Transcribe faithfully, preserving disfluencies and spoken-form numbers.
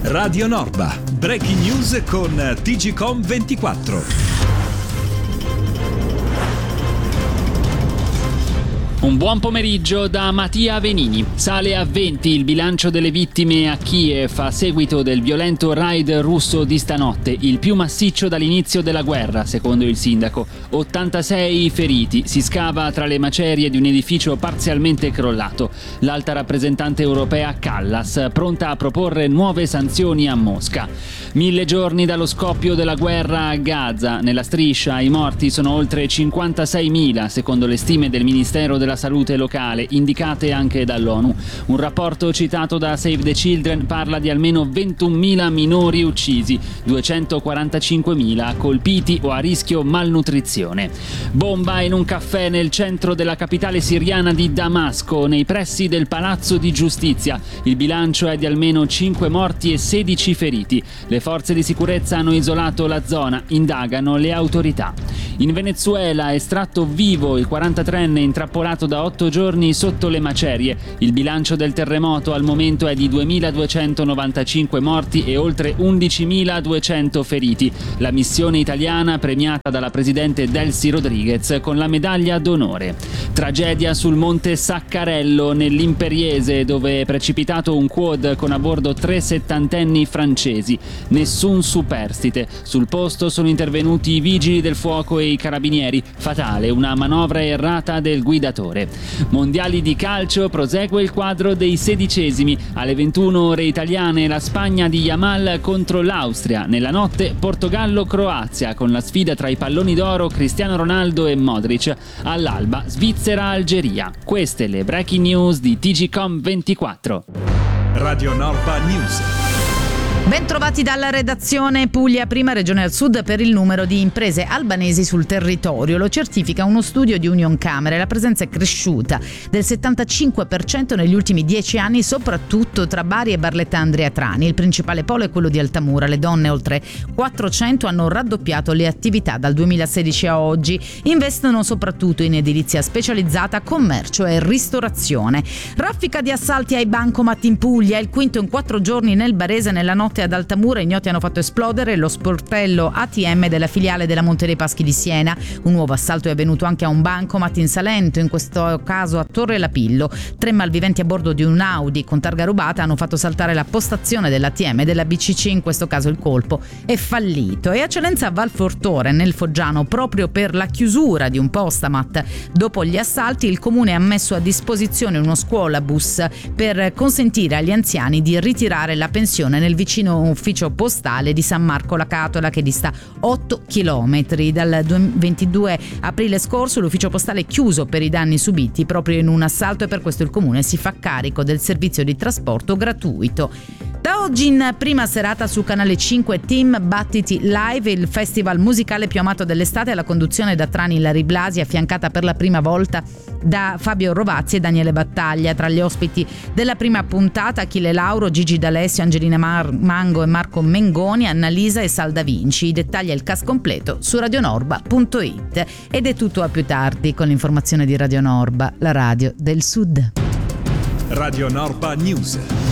Radio Norba, breaking news con T G Com ventiquattro. Un buon pomeriggio da Mattia Venini. Sale a venti il bilancio delle vittime a Kiev a seguito del violento raid russo di stanotte, il più massiccio dall'inizio della guerra, secondo il sindaco. ottantasei feriti. Si scava tra le macerie di un edificio parzialmente crollato. L'alta rappresentante europea Kallas, pronta a proporre nuove sanzioni a Mosca. Mille giorni dallo scoppio della guerra a Gaza. Nella striscia i morti sono oltre cinquantaseimila, secondo le stime del Ministero della Salute locale, indicate anche dall'ONU. Un rapporto citato da Save the Children parla di almeno ventunomila minori uccisi, duecentoquarantacinquemila colpiti o a rischio malnutrizione. Bomba in un caffè nel centro della capitale siriana di Damasco, nei pressi del Palazzo di Giustizia. Il bilancio è di almeno cinque morti e sedici feriti. Le forze di sicurezza hanno isolato la zona, indagano le autorità. In Venezuela, estratto vivo il quarantatreenne intrappolato da otto giorni sotto le macerie. Il bilancio del terremoto al momento è di duemiladuecentonovantacinque morti e oltre undicimiladuecento feriti. La missione italiana premiata dalla presidente Delcy Rodriguez con la medaglia d'onore. Tragedia sul monte Saccarello nell'Imperiese, dove è precipitato un quad con a bordo tre settantenni francesi. Nessun superstite. Sul posto sono intervenuti i vigili del fuoco e i carabinieri. Fatale una manovra errata del guidatore. Mondiali di calcio, prosegue il quadro dei sedicesimi. Alle ventuno ore italiane la Spagna di Yamal contro l'Austria. Nella notte Portogallo-Croazia con la sfida tra i palloni d'oro Cristiano Ronaldo e Modric. All'alba Svizzera-Algeria. Queste le breaking news di T G Com ventiquattro. Radio Norba News. Ben trovati dalla redazione. Puglia, prima regione al sud per il numero di imprese albanesi sul territorio. Lo certifica uno studio di Unioncamere. La presenza è cresciuta del settantacinque per cento negli ultimi dieci anni, soprattutto tra Bari e Barletta Andria-Trani. Il principale polo è quello di Altamura. Le donne, oltre quattrocento, hanno raddoppiato le attività dal duemilasedici a oggi. Investono soprattutto in edilizia specializzata, commercio e ristorazione. Raffica di assalti ai bancomat in Puglia. Il quinto in quattro giorni nel Barese. Nella notte ad Altamura ignoti hanno fatto esplodere lo sportello A T M della filiale della Monte dei Paschi di Siena. Un nuovo assalto è avvenuto anche a un bancomat in Salento, in questo caso a Torre Lapillo. Tre malviventi a bordo di un Audi con targa rubata hanno fatto saltare la postazione dell'A T M della B C C. In questo caso il colpo è fallito. E a Celenza Valfortore, nel Foggiano, proprio per la chiusura di un postamat dopo gli assalti, il comune ha messo a disposizione uno scuolabus per consentire agli anziani di ritirare la pensione nel vicino ufficio postale di San Marco la Catola, che dista otto chilometri. Dal ventidue aprile scorso l'ufficio postale è chiuso per i danni subiti proprio in un assalto e per questo il comune si fa carico del servizio di trasporto gratuito. Da oggi in prima serata su Canale cinque Team Battiti Live, il festival musicale più amato dell'estate, alla conduzione da Trani Lari Blasi, affiancata per la prima volta da Fabio Rovazzi e Daniele Battaglia. Tra gli ospiti della prima puntata Achille Lauro, Gigi D'Alessio, Angelina Mar- Mango e Marco Mengoni, Annalisa e Salda Vinci. I dettagli e il cast completo su radionorba punto it. Ed è tutto, a più tardi con l'informazione di Radio Norba, la radio del Sud. Radio Norba News.